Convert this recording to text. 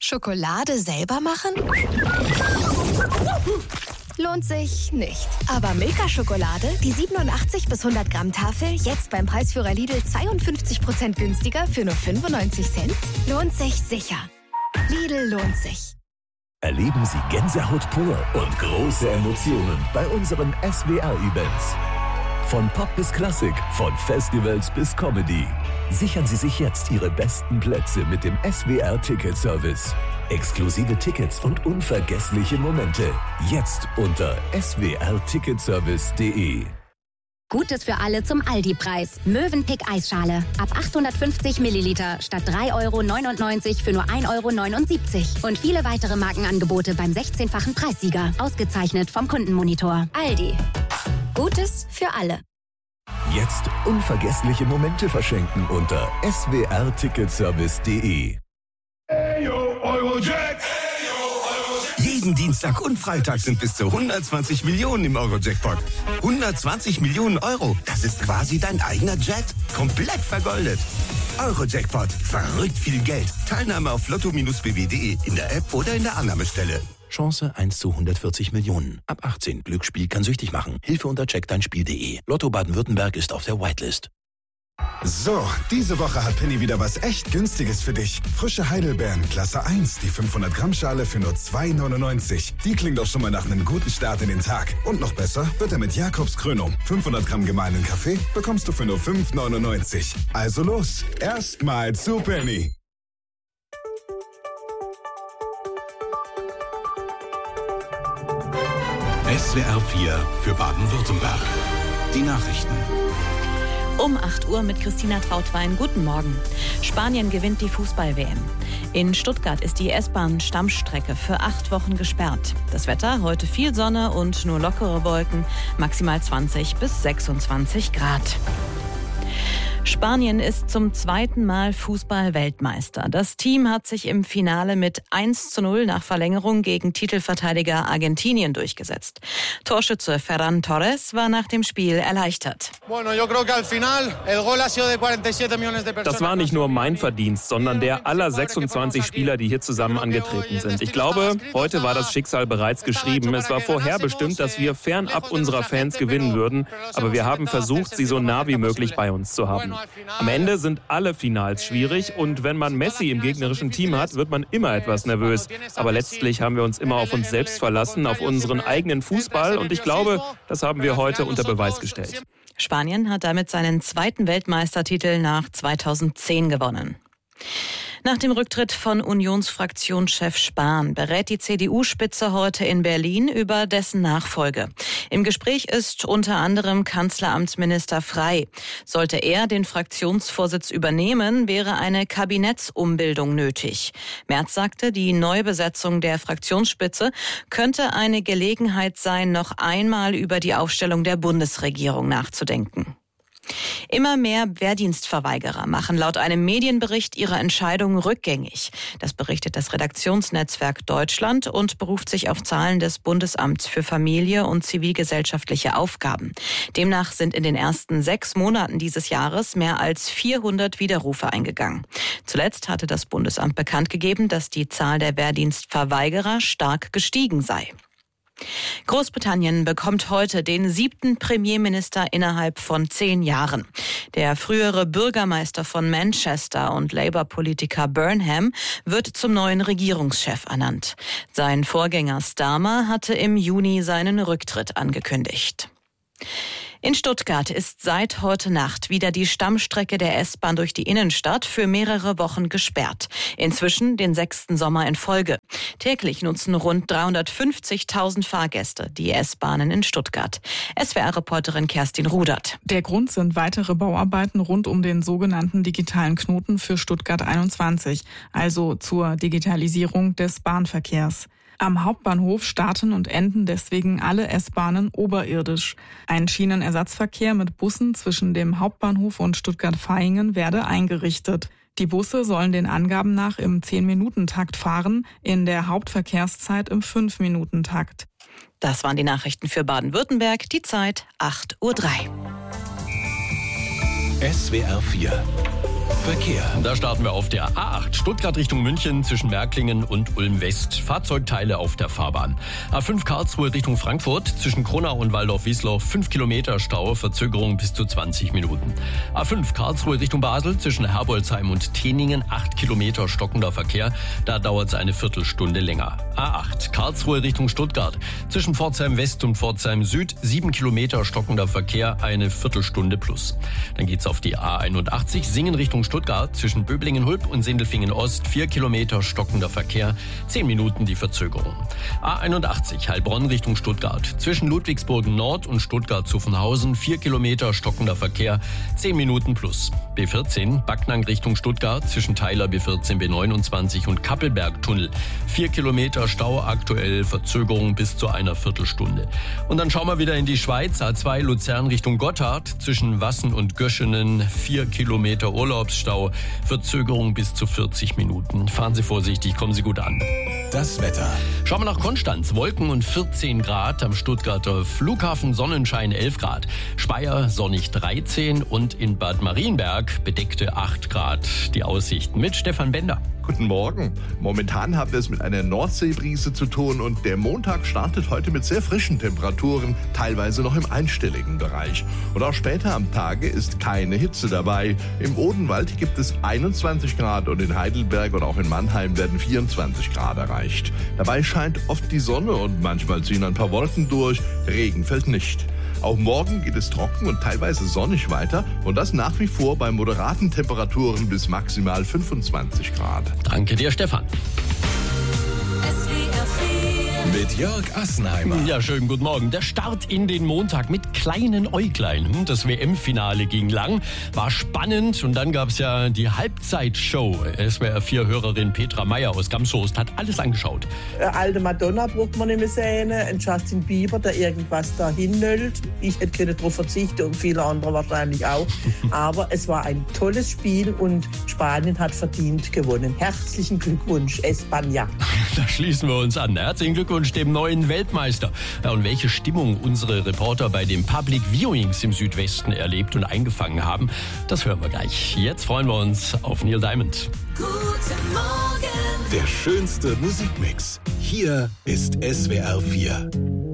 Schokolade selber machen? Lohnt sich nicht. Aber Milka-Schokolade, die 87 bis 100 Gramm Tafel, jetzt beim Preisführer Lidl 52% günstiger für nur 95 Cent? Lohnt sich sicher. Lidl lohnt sich. Erleben Sie Gänsehaut pur und große Emotionen bei unseren SWR-Events. Von Pop bis Klassik, von Festivals bis Comedy. Sichern Sie sich jetzt Ihre besten Plätze mit dem SWR-Ticket-Service. Exklusive Tickets und unvergessliche Momente. Jetzt unter swrticketservice.de. Gutes für alle zum Aldi-Preis. Mövenpick Eisschale. Ab 850 Milliliter statt 3,99 € für nur 1,79 €. Und viele weitere Markenangebote beim 16-fachen Preissieger. Ausgezeichnet vom Kundenmonitor. Aldi. Gutes für alle. Jetzt unvergessliche Momente verschenken unter swrticketservice.de. Jeden Dienstag und Freitag sind bis zu 120 Millionen im Euro-Jackpot. 120 Millionen Euro, das ist quasi dein eigener Jet. Komplett vergoldet. Euro-Jackpot, verrückt viel Geld. Teilnahme auf lotto-bw.de, in der App oder in der Annahmestelle. Chance 1 zu 140 Millionen. Ab 18. Glücksspiel kann süchtig machen. Hilfe unter checkdeinspiel.de. Lotto Baden-Württemberg ist auf der Whitelist. So, diese Woche hat Penny wieder was echt Günstiges für dich. Frische Heidelbeeren, Klasse 1, die 500 Gramm Schale für nur 2,99. Die klingt doch schon mal nach einem guten Start in den Tag. Und noch besser wird er mit Jakobs Krönung. 500 Gramm gemahlenen Kaffee bekommst du für nur 5,99. Also los, erstmal zu Penny. SWR 4 für Baden-Württemberg. Die Nachrichten. Um 8 Uhr mit Christina Trautwein. Guten Morgen. Spanien gewinnt die Fußball-WM. In Stuttgart ist die S-Bahn-Stammstrecke für 8 Wochen gesperrt. Das Wetter, heute viel Sonne und nur lockere Wolken, maximal 20 bis 26 Grad. Spanien ist zum zweiten Mal Fußball-Weltmeister. Das Team hat sich im Finale mit 1:0 nach Verlängerung gegen Titelverteidiger Argentinien durchgesetzt. Torschütze Ferran Torres war nach dem Spiel erleichtert. Das war nicht nur mein Verdienst, sondern der aller 26 Spieler, die hier zusammen angetreten sind. Ich glaube, heute war das Schicksal bereits geschrieben. Es war vorherbestimmt, dass wir fernab unserer Fans gewinnen würden. Aber wir haben versucht, sie so nah wie möglich bei uns zu haben. Am Ende sind alle Finals schwierig und wenn man Messi im gegnerischen Team hat, wird man immer etwas nervös. Aber letztlich haben wir uns immer auf uns selbst verlassen, auf unseren eigenen Fußball und ich glaube, das haben wir heute unter Beweis gestellt. Spanien hat damit seinen zweiten Weltmeistertitel nach 2010 gewonnen. Nach dem Rücktritt von Unionsfraktionschef Spahn berät die CDU-Spitze heute in Berlin über dessen Nachfolge. Im Gespräch ist unter anderem Kanzleramtsminister Frey. Sollte er den Fraktionsvorsitz übernehmen, wäre eine Kabinettsumbildung nötig. Merz sagte, die Neubesetzung der Fraktionsspitze könnte eine Gelegenheit sein, noch einmal über die Aufstellung der Bundesregierung nachzudenken. Immer mehr Wehrdienstverweigerer machen laut einem Medienbericht ihre Entscheidung rückgängig. Das berichtet das Redaktionsnetzwerk Deutschland und beruft sich auf Zahlen des Bundesamts für Familie und zivilgesellschaftliche Aufgaben. Demnach sind in den ersten 6 Monaten dieses Jahres mehr als 400 Widerrufe eingegangen. Zuletzt hatte das Bundesamt bekannt gegeben, dass die Zahl der Wehrdienstverweigerer stark gestiegen sei. Großbritannien bekommt heute den 7. Premierminister innerhalb von 10 Jahren. Der frühere Bürgermeister von Manchester und Labour-Politiker Burnham wird zum neuen Regierungschef ernannt. Sein Vorgänger Starmer hatte im Juni seinen Rücktritt angekündigt. In Stuttgart ist seit heute Nacht wieder die Stammstrecke der S-Bahn durch die Innenstadt für mehrere Wochen gesperrt. Inzwischen den 6. Sommer in Folge. Täglich nutzen rund 350.000 Fahrgäste die S-Bahnen in Stuttgart. SWR-Reporterin Kerstin Rudert. Der Grund sind weitere Bauarbeiten rund um den sogenannten digitalen Knoten für Stuttgart 21, also zur Digitalisierung des Bahnverkehrs. Am Hauptbahnhof starten und enden deswegen alle S-Bahnen oberirdisch. Ein Schienenersatzverkehr mit Bussen zwischen dem Hauptbahnhof und Stuttgart-Vaihingen werde eingerichtet. Die Busse sollen den Angaben nach im 10-Minuten-Takt fahren, in der Hauptverkehrszeit im 5-Minuten-Takt. Das waren die Nachrichten für Baden-Württemberg. Die Zeit 8:03 Uhr. SWR 4 Verkehr. Da starten wir auf der A8 Stuttgart Richtung München zwischen Märklingen und Ulm-West. Fahrzeugteile auf der Fahrbahn. A5 Karlsruhe Richtung Frankfurt zwischen Kronau und Waldorf-Wiesloch 5 Kilometer Stau, Verzögerung bis zu 20 Minuten. A5 Karlsruhe Richtung Basel zwischen Herbolzheim und Teningen 8 Kilometer stockender Verkehr. Da dauert es eine Viertelstunde länger. A8 Karlsruhe Richtung Stuttgart zwischen Pforzheim West und Pforzheim Süd 7 Kilometer stockender Verkehr, eine Viertelstunde plus. Dann geht's auf die A81 Singen Richtung Stuttgart zwischen Böblingen-Hulb und Sindelfingen-Ost 4 Kilometer stockender Verkehr, 10 Minuten die Verzögerung. A81 Heilbronn Richtung Stuttgart zwischen Ludwigsburg-Nord und Stuttgart-Zuffenhausen 4 Kilometer stockender Verkehr, 10 Minuten plus. B14 Backnang Richtung Stuttgart zwischen Theiler B14 B29 und Kappelbergtunnel 4 Kilometer Stau, aktuell Verzögerung bis zu einer Viertelstunde. Und dann schauen wir wieder in die Schweiz. A2 Luzern Richtung Gotthard zwischen Wassen und Göschenen 4 Kilometer Urlaubsstau, Verzögerung bis zu 40 Minuten. Fahren Sie vorsichtig, kommen Sie gut an. Das Wetter. Schauen wir nach Konstanz. Wolken und 14 Grad. Am Stuttgarter Flughafen Sonnenschein 11 Grad. Speyer sonnig 13 und in Bad Marienberg bedeckte 8 Grad. Die Aussichten mit Stefan Bender. Guten Morgen. Momentan haben wir es mit einer Nordseebrise zu tun und der Montag startet heute mit sehr frischen Temperaturen, teilweise noch im einstelligen Bereich. Und auch später am Tage ist keine Hitze dabei. Im Odenwald gibt es 21 Grad und in Heidelberg und auch in Mannheim werden 24 Grad erreicht. Dabei scheint oft die Sonne und manchmal ziehen ein paar Wolken durch, Regen fällt nicht. Auch morgen geht es trocken und teilweise sonnig weiter und das nach wie vor bei moderaten Temperaturen bis maximal 25 Grad. Danke dir, Stefan. Mit Jörg Assenheimer. Ja, schönen guten Morgen. Der Start in den Montag mit kleinen Äuglein. Das WM-Finale ging lang, war spannend und dann gab es ja die Halbzeitshow. SWR4-Hörerin Petra Meyer aus Gamshorst hat alles angeschaut. Alte Madonna braucht man nicht mehr sehen, ein Justin Bieber, der irgendwas dahin nöllt. Ich hätte können darauf verzichten und viele andere wahrscheinlich auch. Aber es war ein tolles Spiel und Spanien hat verdient gewonnen. Herzlichen Glückwunsch, España. Da schließen wir uns an. Herzlichen Glückwunsch dem neuen Weltmeister. Ja, und welche Stimmung unsere Reporter bei den Public Viewings im Südwesten erlebt und eingefangen haben, das hören wir gleich. Jetzt freuen wir uns auf Neil Diamond. Guten Morgen. Der schönste Musikmix. Hier ist SWR 4.